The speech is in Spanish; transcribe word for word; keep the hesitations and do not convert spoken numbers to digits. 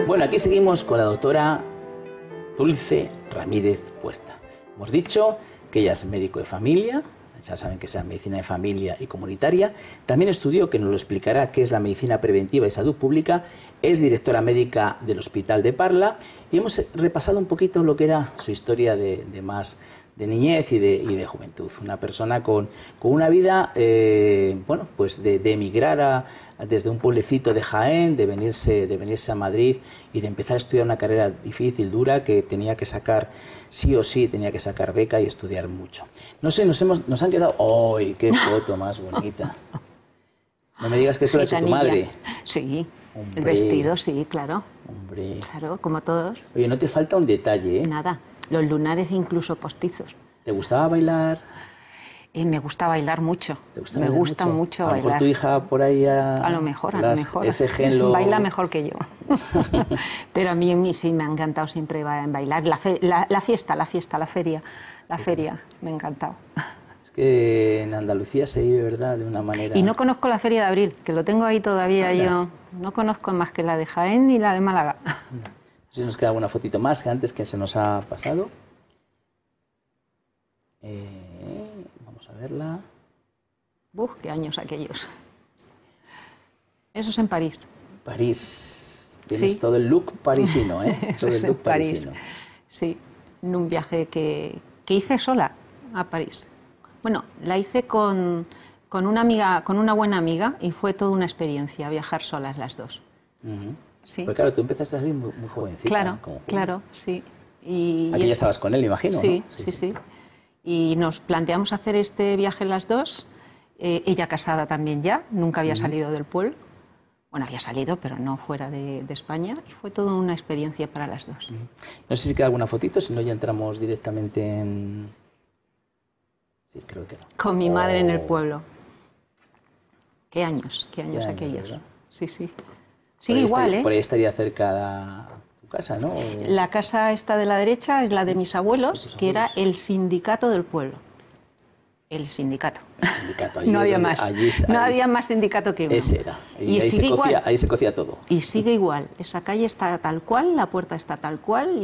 Bueno, aquí seguimos con la doctora Dulce Ramírez Puerta. Hemos dicho que ella es médico de familia, ya saben que es medicina de familia y comunitaria. También estudió, que nos lo explicará, qué es la medicina preventiva y salud pública. Es directora médica del Hospital de Parla y hemos repasado un poquito lo que era su historia de, de más de niñez y de, y de juventud. Una persona con, con una vida, eh, bueno, pues de, de emigrar a, desde un pueblecito de Jaén, de venirse, de venirse a Madrid y de empezar a estudiar una carrera difícil, dura, que tenía que sacar, sí o sí, tenía que sacar beca y estudiar mucho. No sé, nos, hemos, nos han quedado... ¡Ay, qué foto más bonita! No me digas que eso lo ha hecho tu madre. Sí, Hombre. El vestido, sí, claro. Hombre. Claro, como todos. Oye, no te falta un detalle, ¿eh? Nada. Los lunares incluso postizos. ¿Te gustaba bailar? Eh, me gusta bailar mucho. ¿Te gusta me bailar gusta mucho, mucho a bailar. A lo mejor tu hija por ahí a... A lo mejor, a las, lo mejor. Ese gen lo... Baila mejor que yo. Pero a mí, a mí sí me ha encantado siempre bailar. La, fe, la, la fiesta, la fiesta, la feria. La sí. feria, me ha encantado. Es que en Andalucía se vive, ¿verdad?, de una manera... Y no conozco la Feria de Abril, que lo tengo ahí todavía. Hola. Yo. No conozco más que la de Jaén y la de Málaga. No sé si nos queda alguna fotito más que antes que se nos ha pasado. Eh, vamos a verla. Uf, qué años aquellos. Eso es en París. París. Tienes Sí. todo el look parisino, ¿eh? Todo el look en París. parisino. Sí, en un viaje que, que hice sola a París. Bueno, la hice con, con una amiga, con una buena amiga, y fue toda una experiencia viajar solas las dos. Uh-huh. Sí. Pues claro, tú empezaste a salir muy, muy jovencita. Claro, ¿no? Como claro, sí. Y, Aquí y ya es... estabas con él, imagino, sí, ¿no? Sí, sí, sí. Y nos planteamos hacer este viaje las dos. Eh, ella casada también ya, nunca había uh-huh. salido del pueblo. Bueno, había salido, pero no fuera de, de España. Y fue toda una experiencia para las dos. Uh-huh. No sé si queda alguna fotito, si no ya entramos directamente en... Sí, creo que no. Con mi oh. madre en el pueblo. Qué años, qué años, qué años aquellos. ¿verdad? Sí, sí. Sigue igual, estaría, ¿eh? Por ahí estaría cerca la, tu casa, ¿no? O... La casa esta de la derecha es la de mis abuelos, abuelos. que era el sindicato del pueblo. El sindicato. El sindicato. Allí no había donde, más. Allí, no allí. había más sindicato que uno. Ese era. Y, y ahí, sigue se cocía, igual. ahí se cocía todo. Y sigue igual. Esa calle está tal cual, la puerta está tal cual.